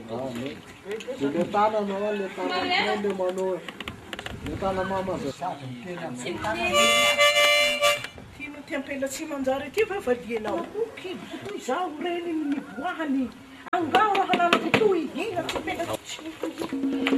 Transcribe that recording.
Le tanana le tanana le mano le tanana mama Tino tempela si mangiare ti fa fadiena chi tu saure ni buani angao hanana tu i hina tempela